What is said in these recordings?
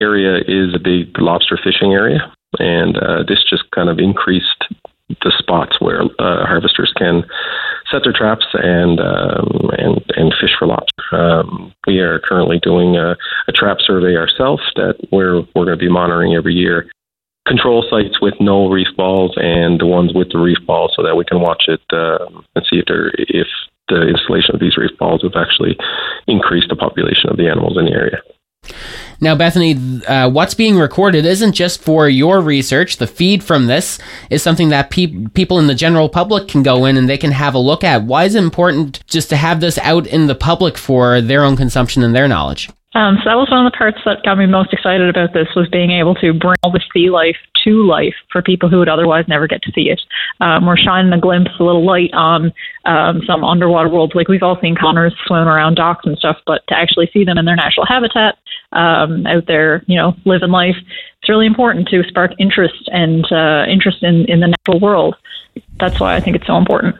area is a big lobster fishing area, and this just kind of increased the spots where harvesters can set their traps and fish for lobster. We are currently doing a trap survey ourselves that we're going to be monitoring every year. Control sites with no reef balls and the ones with the reef balls, so that we can watch it and see if the installation of these reef balls have actually increased the population of the animals in the area. Now, Bethany, what's being recorded isn't just for your research. The feed from this is something that people in the general public can go in and they can have a look at. Why is it important just to have this out in the public for their own consumption and their knowledge? So that was one of the parts that got me most excited about this, was being able to bring all the sea life to life for people who would otherwise never get to see it. We're shining a glimpse, a little light on some underwater worlds. Like, we've all seen conures swim around docks and stuff, but to actually see them in their natural habitat, out there, living life, it's really important to spark interest and interest in the natural world. That's why I think it's so important.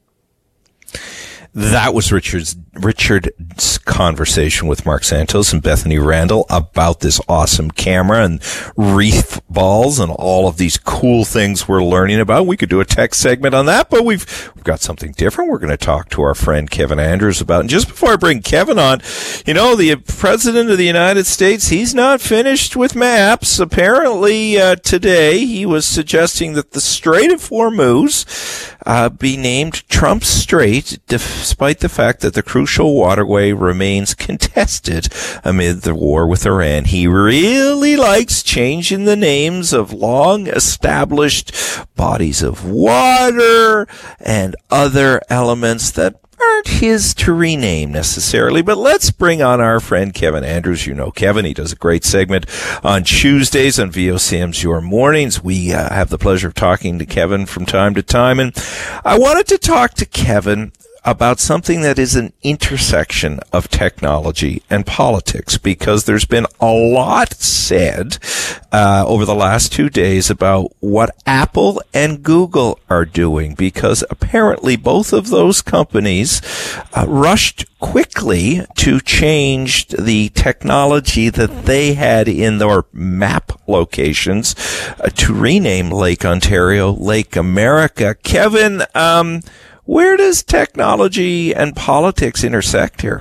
That was Richard's conversation with Mark Santos and Bethany Randall about this awesome camera and reef balls and all of these cool things we're learning about. We could do a tech segment on that, but we've got something different we're going to talk to our friend Kevin Andrews about. And just before I bring Kevin on, the President of the United States, he's not finished with maps. Apparently, today he was suggesting that the Strait of Hormuz be named Trump Strait, despite the fact that the crucial waterway remains contested amid the war with Iran. He really likes changing the names of long-established bodies of water and other elements that aren't his to rename necessarily. But let's bring on our friend Kevin Andrews. You know Kevin. He does a great segment on Tuesdays on VOCM's Your Mornings. We have the pleasure of talking to Kevin from time to time. And I wanted to talk to Kevin about something that is an intersection of technology and politics, because there's been a lot said over the last 2 days about what Apple and Google are doing, because apparently both of those companies rushed quickly to change the technology that they had in their map locations to rename Lake Ontario Lake America. Kevin, where does technology and politics intersect here?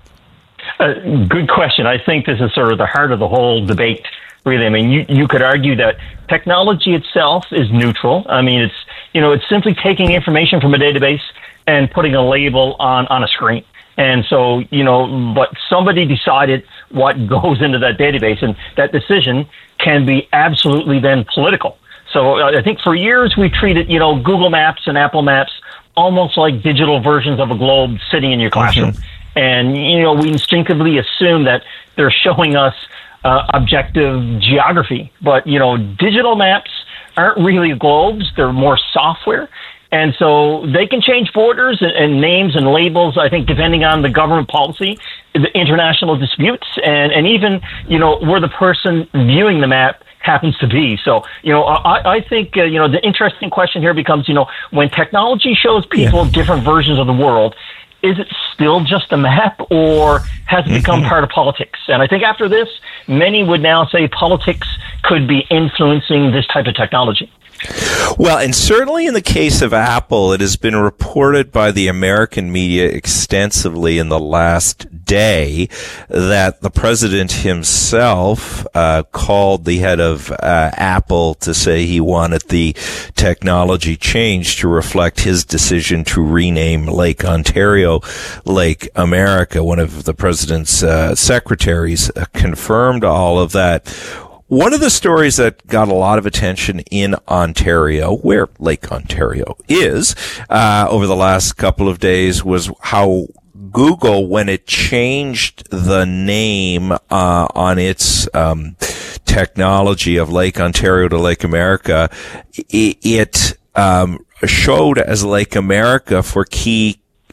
Good question. I think this is sort of the heart of the whole debate, really. I mean, you could argue that technology itself is neutral. I mean, it's simply taking information from a database and putting a label on a screen. And so, but somebody decided what goes into that database, and that decision can be absolutely then political. So I think for years we treated, Google Maps and Apple Maps almost like digital versions of a globe sitting in your classroom. Mm-hmm. And, we instinctively assume that they're showing us objective geography. But, digital maps aren't really globes. They're more software. And so they can change borders and names and labels, I think, depending on the government policy, the international disputes, and even, where the person viewing the map happens to be. So, I think, the interesting question here becomes, when technology shows people different versions of the world, is it still just a map, or has it become part of politics? And I think after this, many would now say politics could be influencing this type of technology. Well, and certainly in the case of Apple, it has been reported by the American media extensively in the last day that the president himself called the head of Apple to say he wanted the technology change to reflect his decision to rename Lake Ontario Lake America. One of the president's secretaries confirmed all of that. One of the stories that got a lot of attention in Ontario, where Lake Ontario is, over the last couple of days was how Google, when it changed the name on its technology of Lake Ontario to Lake America, it showed as Lake America for key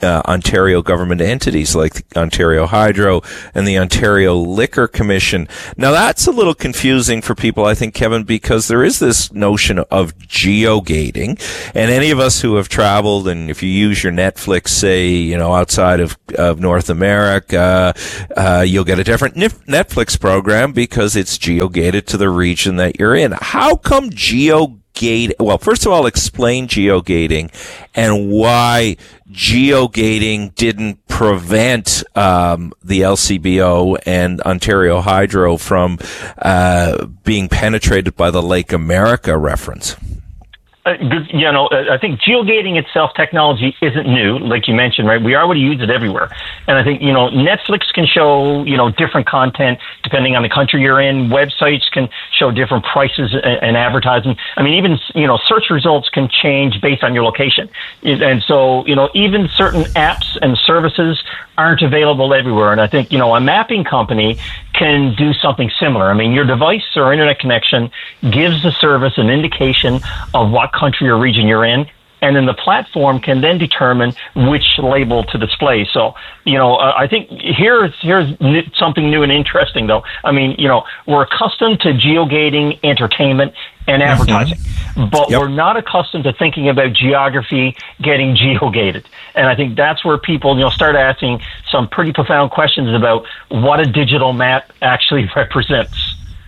Ontario government entities like the Ontario Hydro and the Ontario Liquor Commission. Now, that's a little confusing for people, I think, Kevin, because there is this notion of geogating. And any of us who have traveled, and if you use your Netflix, say, outside of North America, you'll get a different Netflix program because it's geogated to the region that you're in. How come well, first of all, explain geogating and why geogating didn't prevent the LCBO and Ontario Hydro from being penetrated by the Lake America reference. I think geogating itself, technology isn't new, like you mentioned, right? We already use it everywhere. And I think, Netflix can show, different content depending on the country you're in. Websites can show different prices and advertising. I mean, even, search results can change based on your location. And so, even certain apps and services aren't available everywhere. And I think, a mapping company can do something similar. I mean, your device or internet connection gives the service an indication of what country or region you're in, and then the platform can then determine which label to display. So, I think here's something new and interesting, though. I mean, we're accustomed to geogating entertainment and advertising, but we're not accustomed to thinking about geography getting geogated. And I think that's where people, start asking some pretty profound questions about what a digital map actually represents.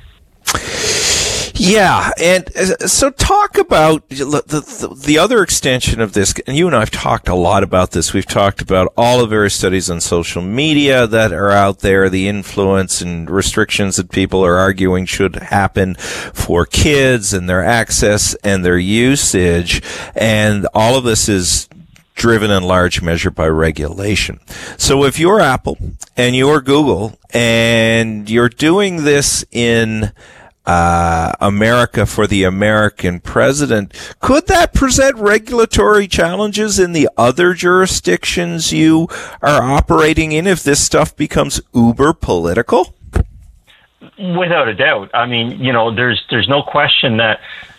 Yeah, and so talk about the other extension of this, and you and I have talked a lot about this. We've talked about all the various studies on social media that are out there, the influence and restrictions that people are arguing should happen for kids and their access and their usage, and all of this is driven in large measure by regulation. So if you're Apple and you're Google and you're doing this in America for the American president, could that present regulatory challenges in the other jurisdictions you are operating in if this stuff becomes uber political? Without a doubt. I mean, there's no question that,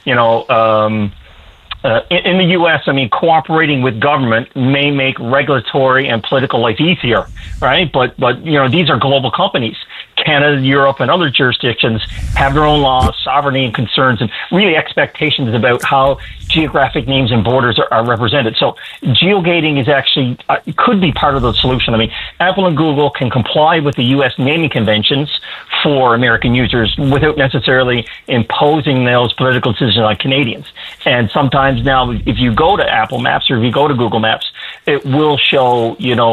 in the U.S., I mean, cooperating with government may make regulatory and political life easier, right? But these are global companies. Canada, Europe, and other jurisdictions have their own laws, sovereignty, and concerns, and really expectations about how geographic names and borders are represented. So geogating is actually could be part of the solution. I mean, Apple and Google can comply with the U.S. naming conventions for American users without necessarily imposing those political decisions on Canadians. And sometimes now, if you go to Apple Maps or if you go to Google Maps, it will show,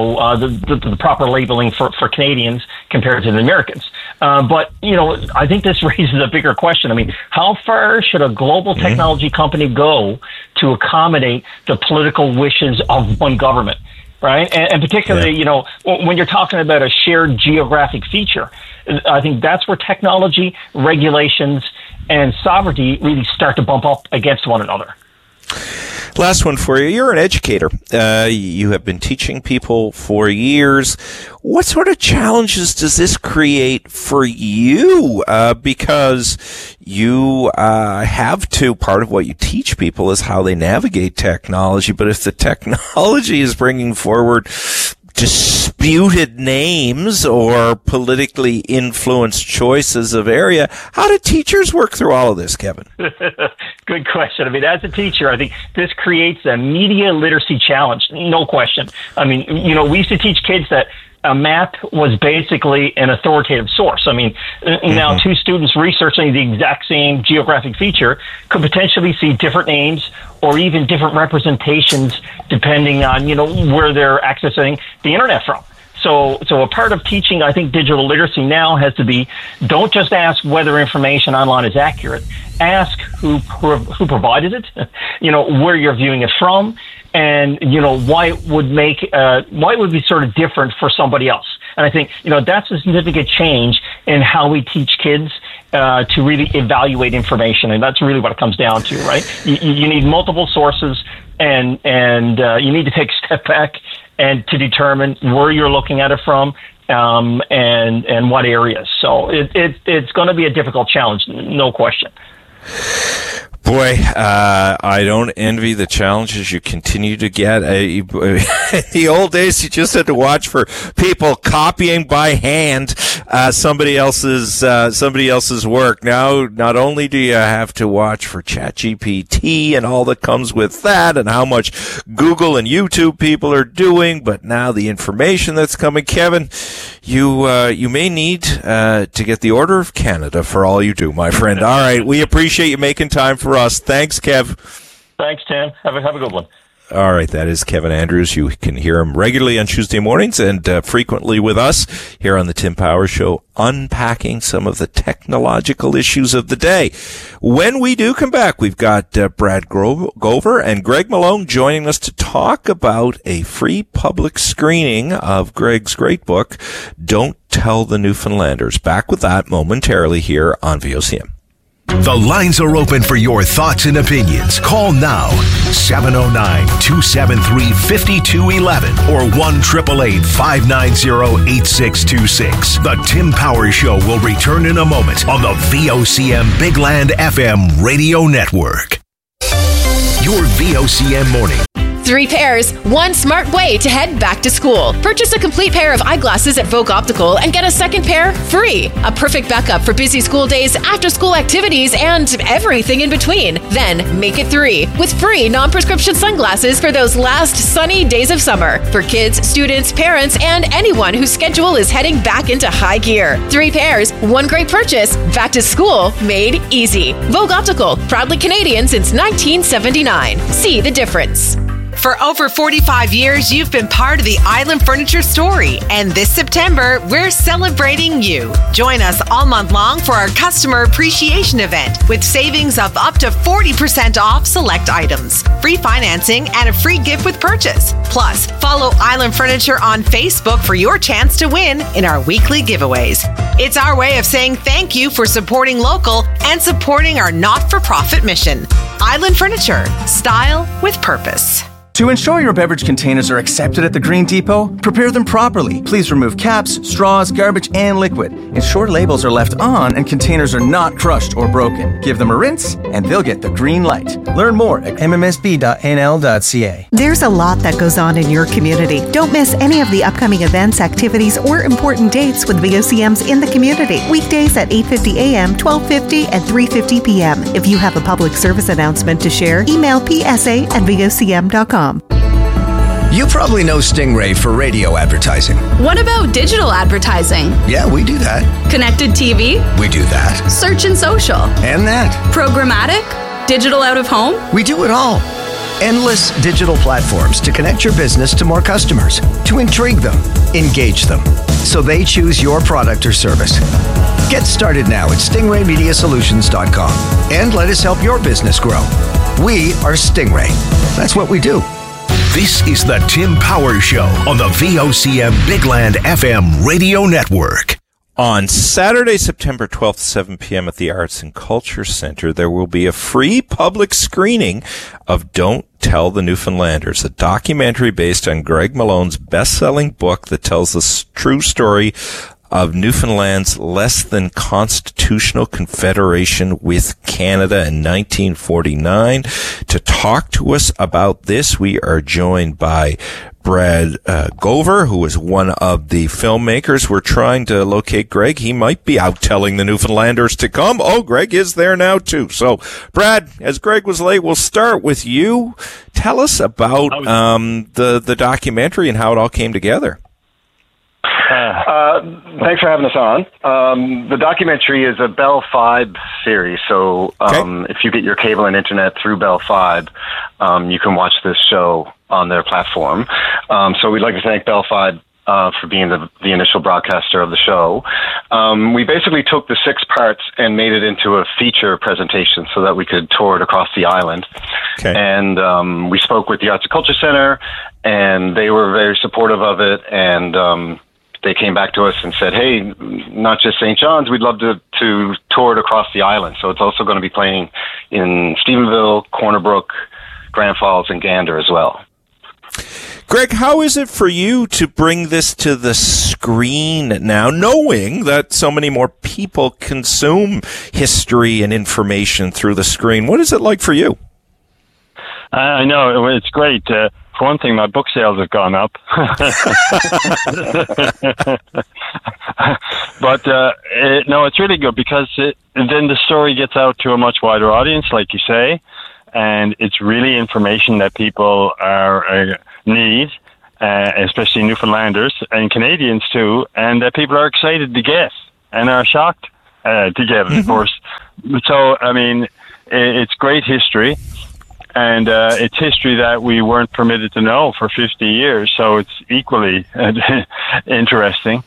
the proper labeling for Canadians compared to the Americans. But I think this raises a bigger question. I mean, how far should a global technology company go to accommodate the political wishes of one government? Right. And particularly, when you're talking about a shared geographic feature, I think that's where technology, regulations, and sovereignty really start to bump up against one another. Last one for you. You're an educator. You have been teaching people for years. What sort of challenges does this create for you? Because you have to, part of what you teach people is how they navigate technology. But if the technology is bringing forward disputed names or politically influenced choices of area, how do teachers work through all of this, Kevin? Good question. I mean, as a teacher, I think this creates a media literacy challenge, no question. I mean, we used to teach kids that a map was basically an authoritative source. I mean, now two students researching the exact same geographic feature could potentially see different names or even different representations depending on, where they're accessing the internet from. So a part of teaching, I think, digital literacy now has to be, don't just ask whether information online is accurate. Ask who provided it, where you're viewing it from, and why it would be sort of different for somebody else. And I think that's a significant change in how we teach kids to really evaluate information, and that's really what it comes down to, right? You need multiple sources, and you need to take a step back and to determine where you're looking at it from, and what areas. So it's going to be a difficult challenge, no question. Boy, I don't envy the challenges you continue to get. In the old days, you just had to watch for people copying by hand somebody else's work. Now, not only do you have to watch for ChatGPT and all that comes with that, and how much Google and YouTube people are doing, but now the information that's coming. Kevin, you may need to get the Order of Canada for all you do, my friend. All right, we appreciate you making time for us. Thanks, Kev. Thanks, Tim. Have a good one. All right, that is Kevin Andrews. You can hear him regularly on Tuesday mornings and frequently with us here on the Tim Power Show, unpacking some of the technological issues of the day. When we do come back, we've got Brad Gover and Greg Malone joining us to talk about a free public screening of Greg's great book, Don't Tell the Newfoundlanders. Back with that momentarily here on VOCM. The lines are open for your thoughts and opinions. Call now, 709-273-5211 or 1-888-590-8626. The Tim Power Show will return in a moment on the VOCM Big Land FM radio network. Your VOCM morning. 3 pairs, 1 smart way to head back to school. Purchase a complete pair of eyeglasses at Folk Optical and get a second pair free. A perfect backup for busy school days, after-school activities, and everything in between. Then make it 3 with free non-prescription sunglasses for those last sunny days of summer for kids, students, parents, and anyone whose schedule is heading back into high gear. 3 pairs, 1 great purchase. Back to school made easy. Vogue Optical, proudly Canadian since 1979. See the difference. For over 45 years, you've been part of the Island Furniture story. And this September, we're celebrating you. Join us all month long for our customer appreciation event with savings of up to 40% off select items, free financing, and a free gift with purchase. Plus, follow Island Furniture on Facebook for your chance to win in our weekly giveaways. It's our way of saying thank you for supporting local and supporting our not-for-profit mission. Island Furniture, style with purpose. To ensure your beverage containers are accepted at the Green Depot, prepare them properly. Please remove caps, straws, garbage, and liquid. Ensure labels are left on and containers are not crushed or broken. Give them a rinse, and they'll get the green light. Learn more at mmsb.nl.ca. There's a lot that goes on in your community. Don't miss any of the upcoming events, activities, or important dates with VOCMs in the community. Weekdays at 8:50 a.m., 12:50, and 3:50 p.m. If you have a public service announcement to share, email psa@vocm.com. You probably know Stingray for radio advertising. What about digital advertising? Yeah, we do that. Connected TV? We do that. Search and social? And that. Programmatic? Digital out of home? We do it all. Endless digital platforms to connect your business to more customers, to intrigue them, engage them, so they choose your product or service. Get started now at stingraymediasolutions.com and let us help your business grow. We are Stingray. That's what we do. This is the Tim Power Show on the VOCM Big Land FM radio network. On Saturday, September 12th, 7 p.m. at the Arts and Culture Center, there will be a free public screening of Don't Tell the Newfoundlanders, a documentary based on Greg Malone's best-selling book that tells the true story of Newfoundland's less than constitutional confederation with Canada in 1949. To talk to us about this, we are joined by Brad Gover, who is one of the filmmakers. We're trying to locate Greg. He might be out telling the Newfoundlanders to come. Oh, Greg is there now too. So, Brad, as Greg was late, we'll start with you. Tell us about the documentary and how it all came together. Thanks for having us on. The documentary is a Bell 5 series, so if you get your cable and internet through Bell 5, you can watch this show on their platform. So we'd like to thank Bell 5 for being the initial broadcaster of the show. We basically took the 6 parts and made it into a feature presentation so that we could tour it across the island. Okay. And we spoke with the Arts and Culture Center, and they were very supportive of it, and they came back to us and said, hey, not just St. John's, we'd love to tour it across the island. So it's also going to be playing in Stephenville, Corner Brook, Grand Falls, and Gander as well. Greg, how is it for you to bring this to the screen now, knowing that so many more people consume history and information through the screen? What is it like for you? I know, it's great. For one thing, my book sales have gone up. But no, it's really good because then the story gets out to a much wider audience, like you say, and it's really information that people need, especially Newfoundlanders and Canadians too, and that people are excited to get and are shocked to get, of course. So, I mean, it's great history. And it's history that we weren't permitted to know for 50 years, so it's equally interesting.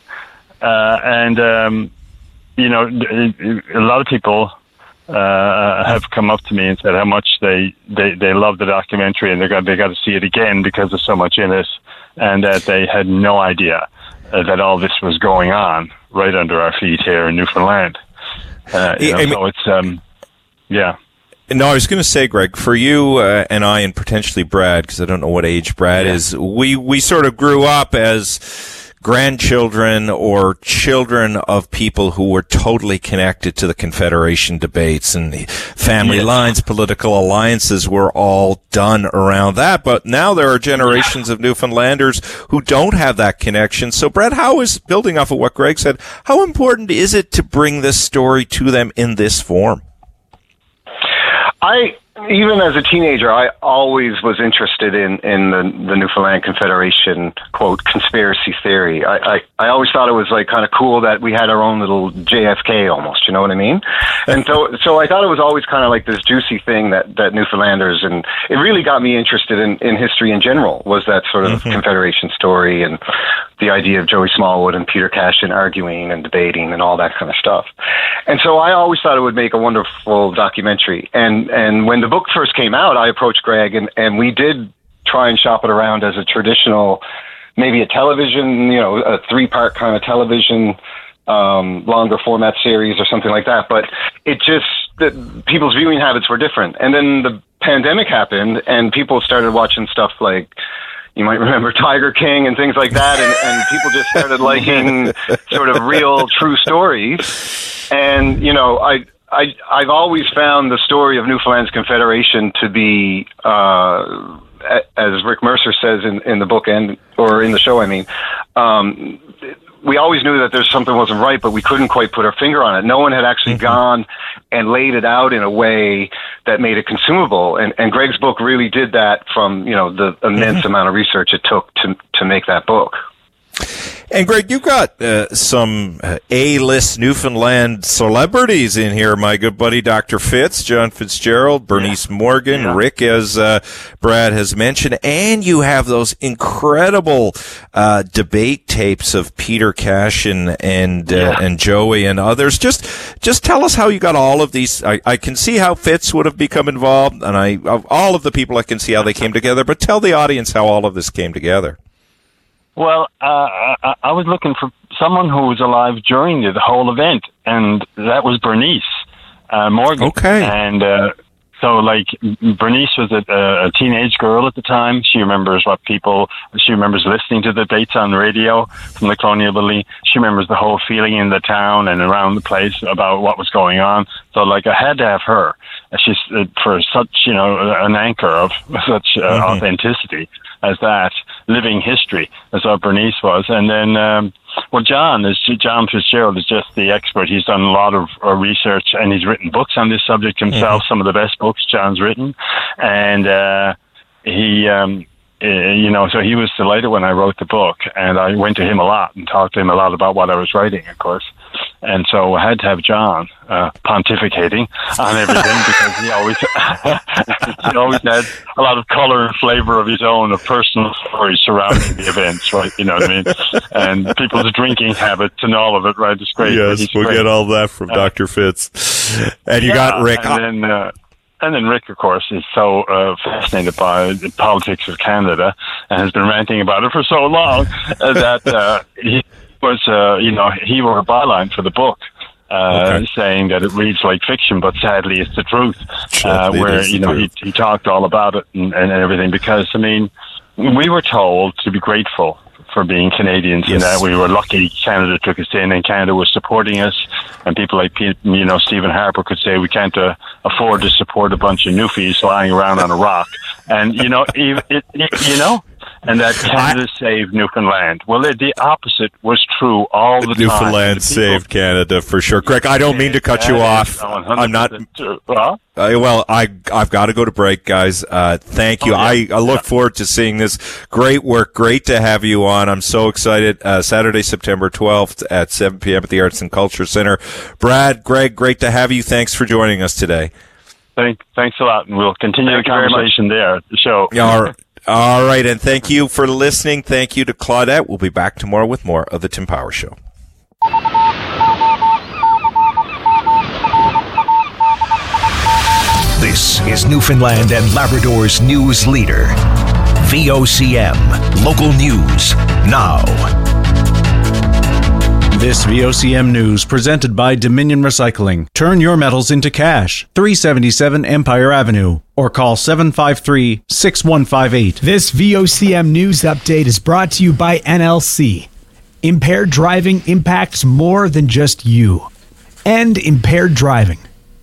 You know, a lot of people have come up to me and said how much they love the documentary, and they got to see it again because there's so much in it, and that they had no idea that all this was going on right under our feet here in Newfoundland. So it's yeah. No, I was going to say, Greg, for you and I, and potentially Brad, because I don't know what age Brad is, we sort of grew up as grandchildren or children of people who were totally connected to the Confederation debates, and family lines, political alliances were all done around that. But now there are generations of Newfoundlanders who don't have that connection. So, Brad, how is, building off of what Greg said, how important is it to bring this story to them in this form? Even as a teenager, I always was interested in the Newfoundland Confederation, quote, conspiracy theory. I always thought it was like kind of cool that we had our own little JFK almost, you know what I mean? And so I thought it was always kind of like this juicy thing that Newfoundlanders, and it really got me interested in history in general, was that sort of Confederation story and the idea of Joey Smallwood and Peter Cashin arguing and debating and all that kind of stuff. And so I always thought it would make a wonderful documentary. And when the book first came out, I approached Greg, and we did try and shop it around as a traditional, maybe a television, you know, a 3-part kind of television, longer format series or something like that. But it just, people's viewing habits were different. And then the pandemic happened, and people started watching stuff like, you might remember Tiger King and things like that, and people just started liking sort of real, true stories. And, you know, I've always found the story of Newfoundland's Confederation to be, as Rick Mercer says in the book or in the show, I mean, we always knew that there's something wasn't right, but we couldn't quite put our finger on it. No one had actually gone and laid it out in a way that made it consumable. And Greg's book really did that from, you know, the immense amount of research it took to make that book. And Greg, you've got some A-list Newfoundland celebrities in here. My good buddy, Dr. Fitz, John Fitzgerald, Bernice Morgan, Rick, as Brad has mentioned, and you have those incredible debate tapes of Peter Cashin and Joey and others. Just tell us how you got all of these. I can see how Fitz would have become involved, and of all of the people, I can see how they came together. But tell the audience how all of this came together. Well, I was looking for someone who was alive during the whole event, and that was Bernice Morgan. Okay. And so, like, Bernice was a teenage girl at the time. She remembers she remembers listening to the debates on the radio from the colonial building. She remembers the whole feeling in the town and around the place about what was going on. So, like, I had to have her. She's for such, you know, an anchor of such authenticity as that, living history, as what Bernice was. And then, John Fitzgerald is just the expert. He's done a lot of research, and he's written books on this subject himself, some of the best books John's written. And so he was delighted when I wrote the book, and I went to him a lot and talked to him a lot about what I was writing, of course. And so I had to have John pontificating on everything because he always had a lot of color and flavor of his own, of personal stories surrounding the events, right? You know what I mean? And people's drinking habits and all of it, right? It's great. Yes, we'll get all that from Dr. Fitz. And you got Rick. And then Rick, of course, is so fascinated by the politics of Canada and has been ranting about it for so long that he was, he wrote a byline for the book saying that it reads like fiction, but sadly it's the truth, where, he talked all about it and everything because, I mean, we were told to be grateful for being Canadians, and that we were lucky Canada took us in and Canada was supporting us. And people like, Stephen Harper could say we can't afford to support a bunch of newfies lying around on a rock. And, and that Canada saved Newfoundland. Well, the opposite was true all the time. Newfoundland saved Canada, for sure. Greg, I don't mean to cut you off. I'm not... Well, I've got to go to break, guys. Thank you. I look forward to seeing this. Great work. Great to have you on. I'm so excited. Saturday, September 12th at 7 p.m. at the Arts and Culture Center. Brad, Greg, great to have you. Thanks for joining us today. Thanks a lot, and we'll continue the conversation there at the show. All right, and thank you for listening. Thank you to Claudette. We'll be back tomorrow with more of the Tim Power Show. This is Newfoundland and Labrador's news leader, VOCM, local news now. This VOCM news presented by Dominion Recycling. Turn your metals into cash. 377 Empire Avenue. Or call 753-6158. This VOCM news update is brought to you by NLC. Impaired driving impacts more than just you. End impaired driving.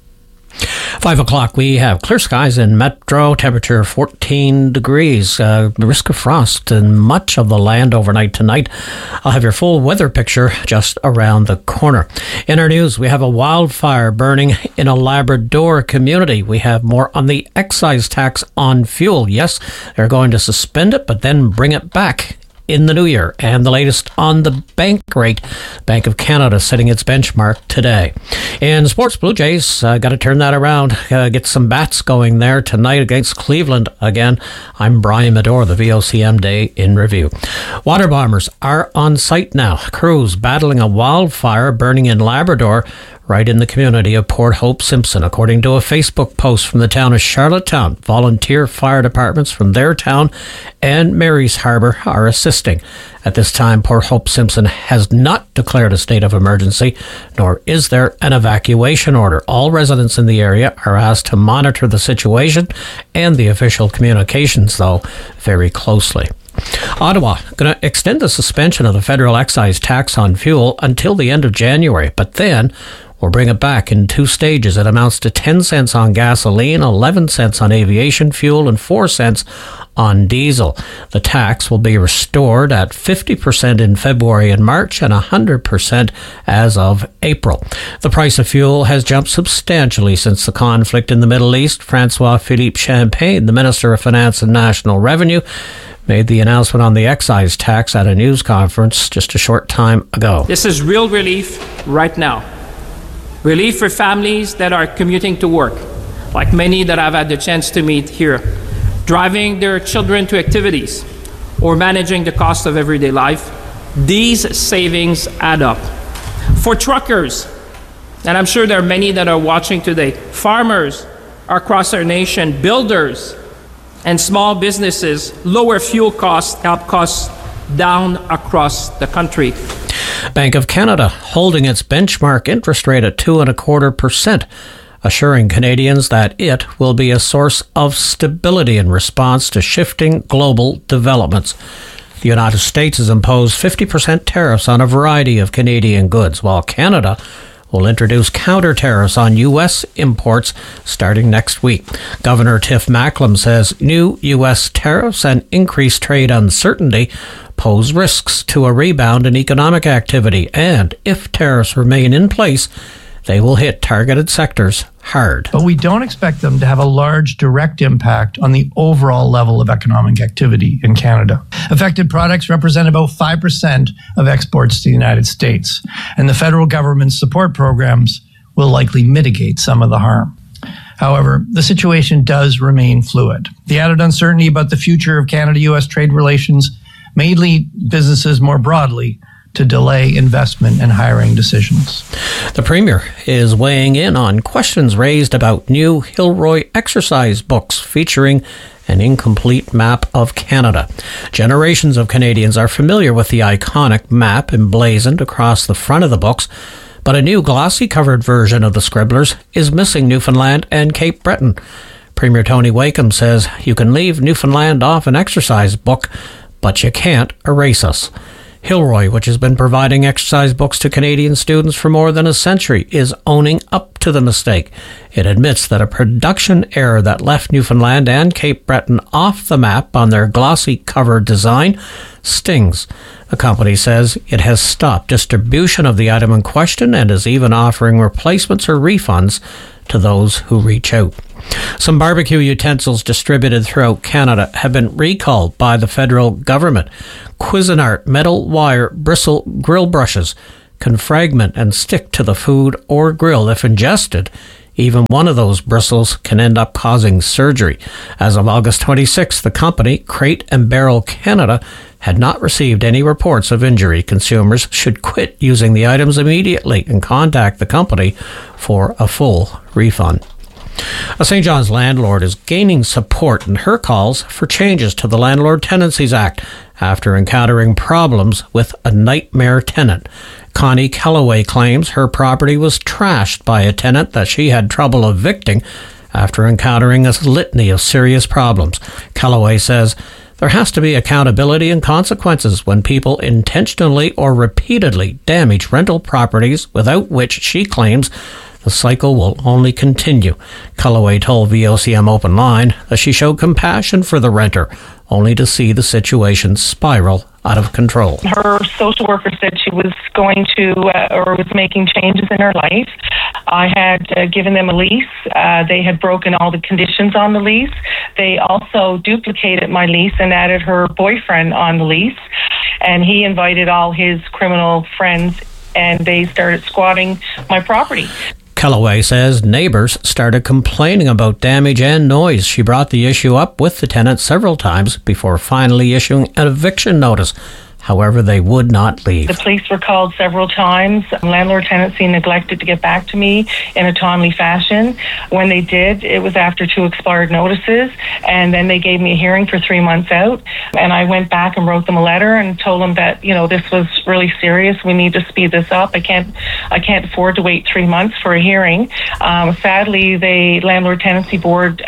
5 o'clock, we have clear skies in Metro, temperature 14 degrees, risk of frost in much of the land overnight tonight. I'll have your full weather picture just around the corner. In our news, we have a wildfire burning in a Labrador community. We have more on the excise tax on fuel. Yes, they're going to suspend it, but then bring it back in the new year, and the latest on the bank rate. Bank of Canada setting its benchmark today. In sports, Blue Jays got to turn that around, get some bats going there tonight against Cleveland again. I'm Brian Medore, the VOCM Day in Review. Water bombers are on site now. Crews battling a wildfire burning in Labrador, right in the community of Port Hope Simpson. According to a Facebook post from the town of Charlottetown, volunteer fire departments from their town and Mary's Harbour are assisting. At this time, Port Hope Simpson has not declared a state of emergency, nor is there an evacuation order. All residents in the area are asked to monitor the situation and the official communications, though, very closely. Ottawa going to extend the suspension of the federal excise tax on fuel until the end of January, but then we'll bring it back in 2 stages. It amounts to 10 cents on gasoline, 11 cents on aviation fuel, and 4 cents on diesel. The tax will be restored at 50% in February and March and 100% as of April. The price of fuel has jumped substantially since the conflict in the Middle East. Francois-Philippe Champagne, the Minister of Finance and National Revenue, made the announcement on the excise tax at a news conference just a short time ago. This is real relief right now. Relief for families that are commuting to work, like many that I've had the chance to meet here, driving their children to activities, or managing the cost of everyday life. These savings add up. For truckers, and I'm sure there are many that are watching today, farmers across our nation, builders, and small businesses, lower fuel costs help costs down across the country. Bank of Canada holding its benchmark interest rate at 2.25%, assuring Canadians that it will be a source of stability in response to shifting global developments. The United States has imposed 50% tariffs on a variety of Canadian goods, while Canada will introduce counter tariffs on U.S. imports starting next week. Governor Tiff Macklem says new U.S. tariffs and increased trade uncertainty pose risks to a rebound in economic activity, and if tariffs remain in place, they will hit targeted sectors hard. But we don't expect them to have a large direct impact on the overall level of economic activity in Canada. Affected products represent about 5% of exports to the United States, and the federal government's support programs will likely mitigate some of the harm. However, the situation does remain fluid. The added uncertainty about the future of Canada-U.S. trade relations may lead businesses more broadly to delay investment and hiring decisions. The Premier is weighing in on questions raised about new Hilroy exercise books featuring an incomplete map of Canada. Generations of Canadians are familiar with the iconic map emblazoned across the front of the books, but a new glossy-covered version of the Scribblers is missing Newfoundland and Cape Breton. Premier Tony Wakeham says you can leave Newfoundland off an exercise book, but you can't erase us. Hilroy, which has been providing exercise books to Canadian students for more than a century, is owning up to the mistake. It admits that a production error that left Newfoundland and Cape Breton off the map on their glossy cover design stings. The company says it has stopped distribution of the item in question and is even offering replacements or refunds to those who reach out. Some barbecue utensils distributed throughout Canada have been recalled by the federal government. Cuisinart metal wire bristle grill brushes can fragment and stick to the food or grill if ingested. Even one of those bristles can end up causing surgery. As of August 26th, the company, Crate and Barrel Canada, had not received any reports of injury. Consumers should quit using the items immediately and contact the company for a full refund. A St. John's landlord is gaining support in her calls for changes to the Landlord Tenancies Act after encountering problems with a nightmare tenant. Connie Calloway claims her property was trashed by a tenant that she had trouble evicting after encountering a litany of serious problems. Calloway says there has to be accountability and consequences when people intentionally or repeatedly damage rental properties, without which she claims the cycle will only continue. Calloway told VOCM Open Line that she showed compassion for the renter, only to see the situation spiral out of control. Her social worker said she was going to, or was making changes in her life. I had given them a lease. They had broken all the conditions on the lease. They also duplicated my lease and added her boyfriend on the lease. And he invited all his criminal friends, and they started squatting my property. Calloway says neighbours started complaining about damage and noise. She brought the issue up with the tenant several times before finally issuing an eviction notice. However, they would not leave. The police were called several times. Landlord Tenancy neglected to get back to me in a timely fashion. When they did, it was after 2 expired notices, and then they gave me a hearing for 3 months out. And I went back and wrote them a letter and told them that, this was really serious. We need to speed this up. I can't afford to wait 3 months for a hearing. Sadly, the Landlord Tenancy Board,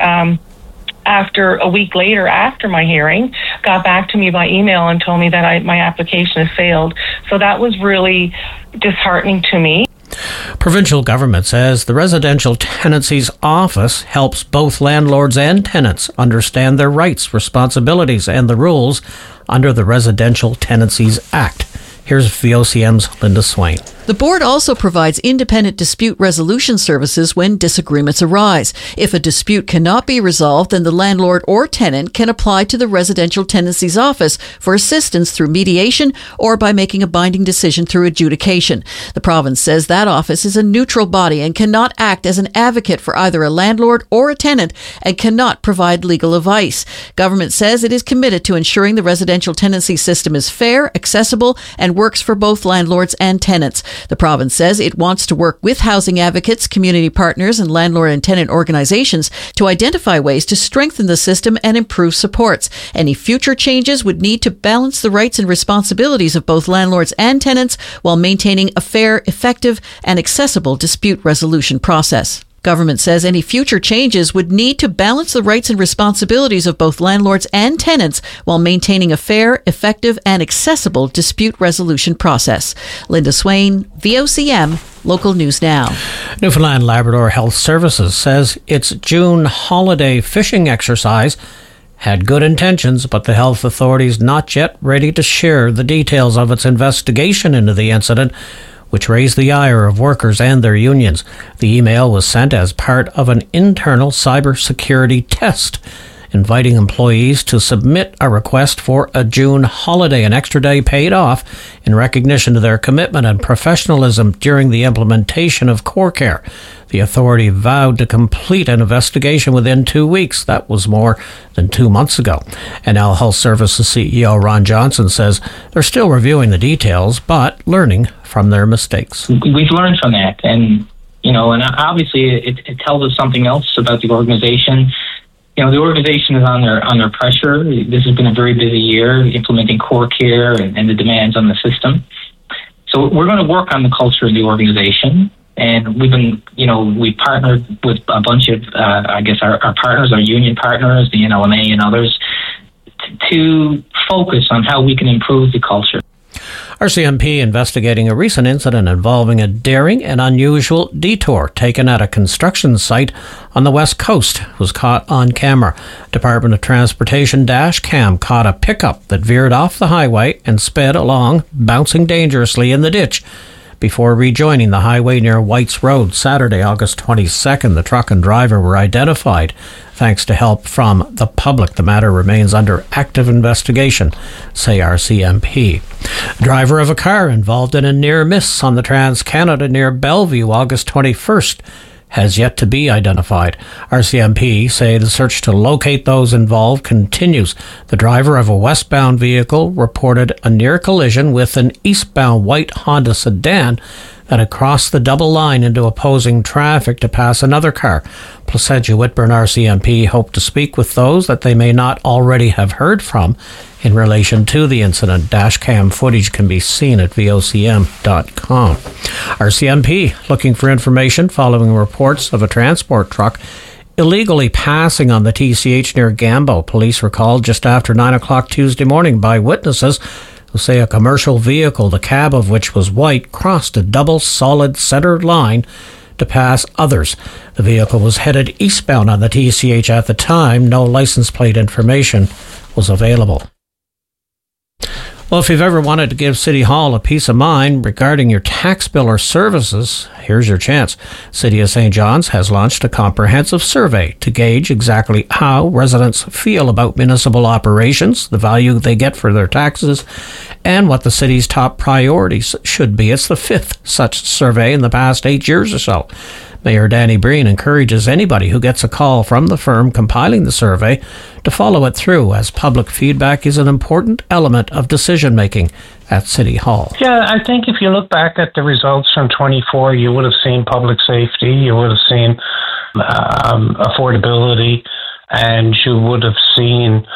after a week later, after my hearing, got back to me by email and told me that my application has failed. So that was really disheartening to me. Provincial government says the Residential Tenancies Office helps both landlords and tenants understand their rights, responsibilities, and the rules under the Residential Tenancies Act. Here's VOCM's Linda Swain. The board also provides independent dispute resolution services when disagreements arise. If a dispute cannot be resolved, then the landlord or tenant can apply to the Residential Tenancies Office for assistance through mediation or by making a binding decision through adjudication. The province says that office is a neutral body and cannot act as an advocate for either a landlord or a tenant and cannot provide legal advice. Government says it is committed to ensuring the residential tenancy system is fair, accessible, and works for both landlords and tenants. The province says it wants to work with housing advocates, community partners, and landlord and tenant organizations to identify ways to strengthen the system and improve supports. Any future changes would need to balance the rights and responsibilities of both landlords and tenants while maintaining a fair, effective, and accessible dispute resolution process. Government says any future changes would need to balance the rights and responsibilities of both landlords and tenants while maintaining a fair, effective, and accessible dispute resolution process. Linda Swain, VOCM, Local News Now. Newfoundland Labrador Health Services says its June holiday fishing exercise had good intentions, but the health authorities not yet ready to share the details of its investigation into the incident, which raised the ire of workers and their unions. The email was sent as part of an internal cybersecurity test, inviting employees to submit a request for a June holiday, an extra day paid off in recognition of their commitment and professionalism during the implementation of CoreCare. The authority vowed to complete an investigation within 2 weeks. That was more than 2 months ago. NL Health Services CEO Ron Johnson says they're still reviewing the details, but learning from their mistakes. We've learned from that, and obviously it tells us something else about the organization. The organization is under pressure. This has been a very busy year implementing CoreCare and the demands on the system. So we're going to work on the culture of the organization. And we've partnered with a bunch of, our partners, our union partners, the NLMA and others, to focus on how we can improve the culture. RCMP investigating a recent incident involving a daring and unusual detour taken at a construction site on the West Coast was caught on camera. Department of Transportation dash cam caught a pickup that veered off the highway and sped along, bouncing dangerously in the ditch before rejoining the highway near Whites Road. Saturday, August 22nd, the truck and driver were identified. Thanks to help from the public, the matter remains under active investigation, say RCMP. Driver of a car involved in a near miss on the Trans-Canada near Bellevue, August 21st, has yet to be identified. RCMP say the search to locate those involved continues. The driver of a westbound vehicle reported a near collision with an eastbound white Honda sedan that had crossed the double line into opposing traffic to pass another car. Placentia Whitburn RCMP hope to speak with those that they may not already have heard from in relation to the incident. Dashcam footage can be seen at vocm.com. RCMP looking for information following reports of a transport truck illegally passing on the TCH near Gambo. Police were called just after 9 o'clock Tuesday morning by witnesses who say a commercial vehicle, the cab of which was white, crossed a double solid centered line to pass others. The vehicle was headed eastbound on the TCH at the time. No license plate information was available. Well, if you've ever wanted to give City Hall a peace of mind regarding your tax bill or services, here's your chance. City of St. John's has launched a comprehensive survey to gauge exactly how residents feel about municipal operations, the value they get for their taxes, and what the city's top priorities should be. It's the fifth such survey in the past 8 years or so. Mayor Danny Breen encourages anybody who gets a call from the firm compiling the survey to follow it through, as public feedback is an important element of decision-making at City Hall. Yeah, I think if you look back at the results from 24, you would have seen public safety, you would have seen affordability, and you would have seen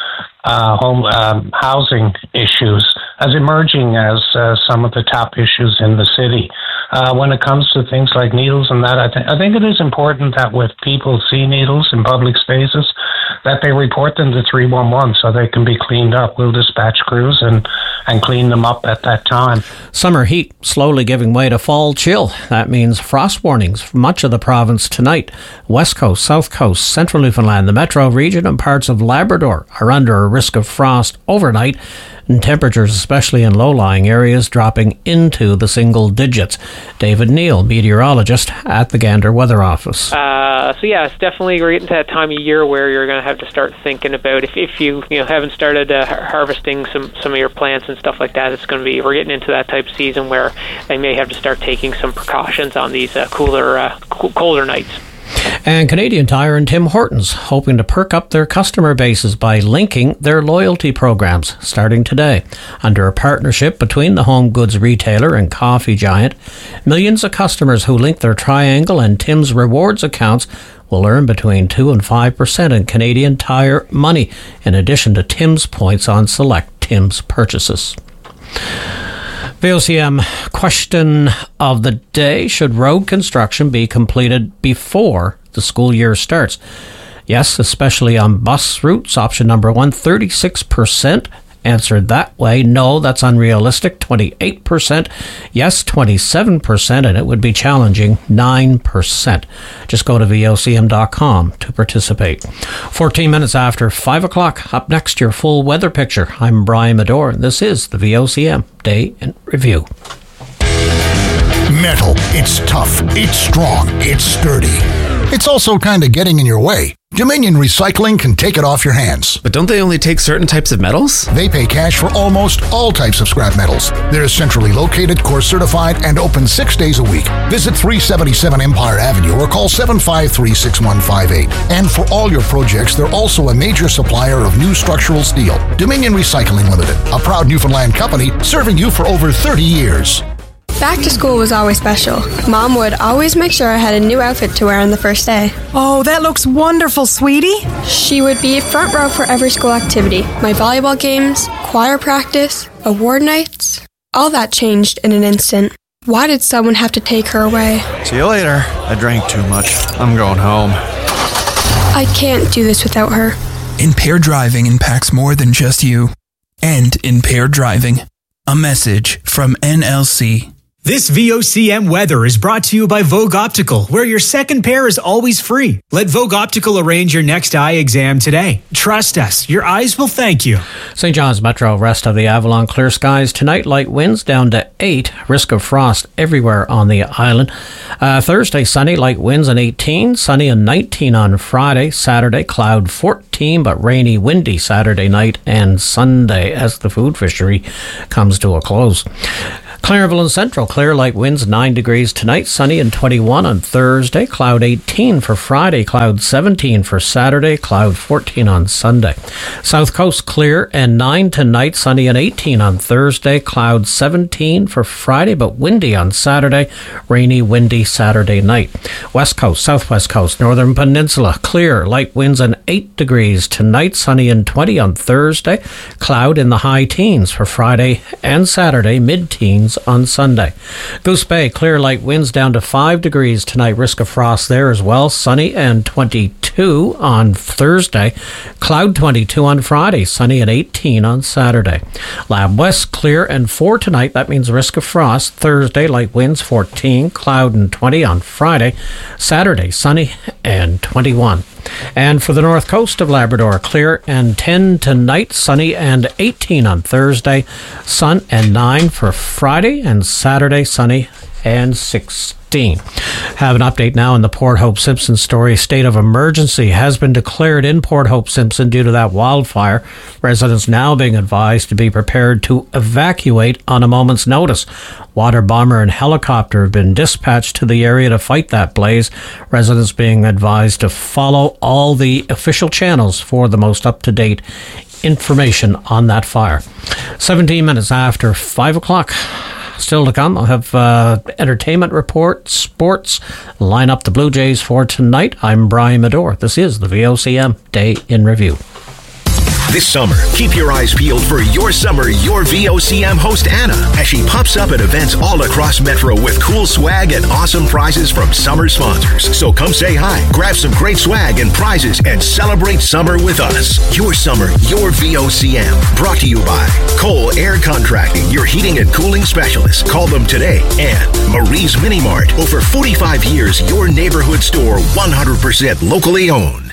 housing issues as emerging as some of the top issues in the city. When it comes to things like needles and that, I think it is important that when people see needles in public spaces, that they report them to 311 so they can be cleaned up. We'll dispatch crews and clean them up at that time. Summer heat slowly giving way to fall chill. That means frost warnings for much of the province tonight. West Coast, South Coast, Central Newfoundland, the Metro region and parts of Labrador are under a risk of frost overnight, and temperatures, especially in low-lying areas, dropping into the single digits. David Neal, meteorologist at the Gander Weather Office. It's definitely, we're getting to that time of year where you're going to have to start thinking about if you haven't started harvesting some of your plants and stuff like that. We're getting into that type of season where they may have to start taking some precautions on these colder nights. And Canadian Tire and Tim Hortons hoping to perk up their customer bases by linking their loyalty programs starting today. Under a partnership between the home goods retailer and coffee giant, millions of customers who link their Triangle and Tim's Rewards accounts will earn between 2 and 5% in Canadian Tire money, in addition to Tim's points on select Tim's purchases. VOCM question of the day: should road construction be completed before the school year starts? Yes, especially on bus routes. Option number 1, 36% answered that way. No, that's unrealistic, 28%. Yes, 27%, and it would be challenging, 9%. Just go to vocm.com to participate. 14 minutes after 5 o'clock. Up next, your full weather picture. I'm Brian Medore, and this is the VOCM Day in Review. Metal. It's tough. It's strong. It's sturdy. It's also kind of getting in your way. Dominion Recycling can take it off your hands. But don't they only take certain types of metals? They pay cash for almost all types of scrap metals. They're centrally located, course certified, and open 6 days a week. Visit 377 Empire Avenue or call 753-6158. And for all your projects, they're also a major supplier of new structural steel. Dominion Recycling Limited, a proud Newfoundland company serving you for over 30 years. Back to school was always special. Mom would always make sure I had a new outfit to wear on the first day. Oh, that looks wonderful, sweetie. She would be front row for every school activity. My volleyball games, choir practice, award nights. All that changed in an instant. Why did someone have to take her away? See you later. I drank too much. I'm going home. I can't do this without her. Impaired driving impacts more than just you. End impaired driving. A message from NLC. This VOCM weather is brought to you by Vogue Optical, where your second pair is always free. Let Vogue Optical arrange your next eye exam today. Trust us, your eyes will thank you. St. John's Metro, rest of the Avalon, clear skies tonight, light winds down to 8, risk of frost everywhere on the island. Thursday, sunny, light winds and 18, sunny and 19 on Friday. Saturday, cloud 14, but rainy, windy Saturday night and Sunday as the food fishery comes to a close. Clarenville and Central, clear, light winds, 9 degrees tonight, sunny and 21 on Thursday, cloud 18 for Friday, cloud 17 for Saturday, cloud 14 on Sunday. South Coast, clear and 9 tonight, sunny and 18 on Thursday, cloud 17 for Friday, but windy on Saturday, rainy, windy Saturday night. West Coast, Southwest Coast, Northern Peninsula, clear, light winds and 8 degrees tonight, sunny and 20 on Thursday, cloud in the high teens for Friday and Saturday, mid-teens on Sunday. Goose Bay, clear, light winds down to 5 degrees tonight, risk of frost there as well, sunny and 22 on Thursday, cloud 22 on Friday, sunny and 18 on Saturday. Lab West, clear and 4 tonight, that means risk of frost. Thursday, light winds 14, cloud and 20 on Friday, Saturday, sunny and 21. And for the north coast of Labrador, clear and 10 tonight, sunny and 18 on Thursday, sun and 9 for Friday, and Saturday, sunny and 16. Have an update now in the Port Hope Simpson story. State of emergency has been declared in Port Hope Simpson due to that wildfire. Residents now being advised to be prepared to evacuate on a moment's notice. Water bomber and helicopter have been dispatched to the area to fight that blaze. Residents being advised to follow all the official channels for the most up-to-date information on that fire. 17 minutes after 5 o'clock. Still to come, I'll have entertainment report, sports, line up the Blue Jays for tonight. I'm Brian Medore. This is the VOCM Day in Review. This summer, keep your eyes peeled for Your Summer, Your VOCM host Anna, as she pops up at events all across Metro with cool swag and awesome prizes from summer sponsors. So come say hi, grab some great swag and prizes, and celebrate summer with us. Your Summer, Your VOCM, brought to you by Cole Air Contracting, your heating and cooling specialist. Call them today. And Marie's Mini Mart, over 45 years, your neighborhood store, 100% locally owned.